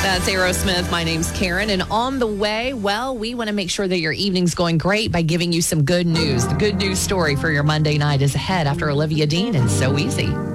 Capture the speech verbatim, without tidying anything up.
That's Aerosmith. My name's Karen. And on the way, well, we want to make sure that your evening's going great by giving you some good news. The good news story for your Monday night is ahead after Olivia Dean and So Easy.